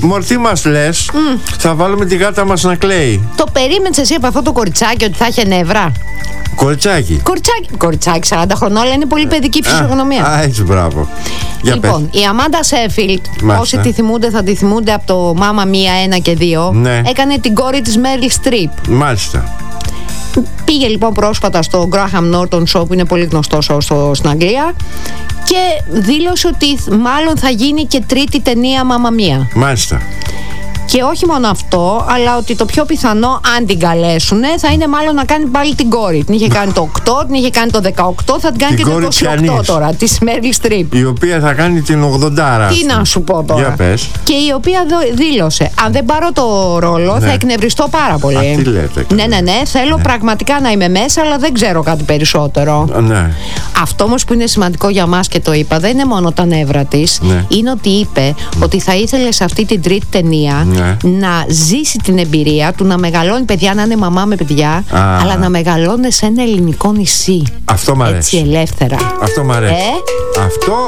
Μορφή μας λες, θα βάλουμε τη γάτα μας να κλαίει. Το περίμενες εσύ από αυτό το κοριτσάκι ότι θα είχε νεύρα? Κοριτσάκι. Κοριτσάκι 40 χρονών, αλλά είναι πολύ παιδική φυσιογνωμία. Α, έτσι, μπράβο. Λοιπόν, η Αμάντα Σέφιλντ, όσοι τη θυμούνται θα τη θυμούνται από το Μάμα Μία 1 και 2, ναι. Έκανε την κόρη της Μέριλ Στριπ. Μάλιστα. Πήγε λοιπόν πρόσφατα στο Graham Norton Show, που είναι πολύ γνωστό στην Αγγλία, και δήλωσε ότι μάλλον θα γίνει και τρίτη ταινία Μάμα Μία. Μάλιστα. Και όχι μόνο αυτό, αλλά ότι το πιο πιθανό, αν την καλέσουνε, θα είναι μάλλον να κάνει πάλι την κόρη. Την είχε κάνει το 8, την είχε κάνει το 18, θα την κάνει την και το 28 τώρα, τη Μέριλ Στριπ. Η οποία θα κάνει την 80. Τι να σου πω τώρα. Για πες. Και η οποία δήλωσε: αν δεν πάρω το ρόλο, θα εκνευριστώ πάρα πολύ. Τι λέτε. Ναι, θέλω πραγματικά να είμαι μέσα, αλλά δεν ξέρω κάτι περισσότερο. Ναι. Αυτό όμως που είναι σημαντικό για μας και το είπα, δεν είναι μόνο τα νεύρα της, είναι ότι είπε ότι θα ήθελε σε αυτή την τρίτη ταινία να ζήσει την εμπειρία του να μεγαλώνει παιδιά, να είναι μαμά με παιδιά, αλλά να μεγαλώνει σε ένα ελληνικό νησί. Αυτό μ' αρέσει. Έτσι ελεύθερα. Αυτό μ' αρέσει. Αυτό